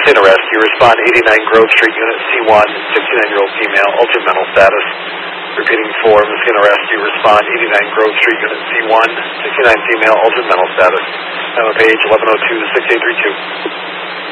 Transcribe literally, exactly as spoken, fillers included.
Mosquito Rescue, respond eighty-nine Grove Street, Unit C one, sixty-nine-year-old female, altered mental status. Repeating for Mosquito Rescue, respond eighty-nine Grove Street, Unit C one, sixty-nine female, altered mental status. Time of page eleven oh two, six eight three two.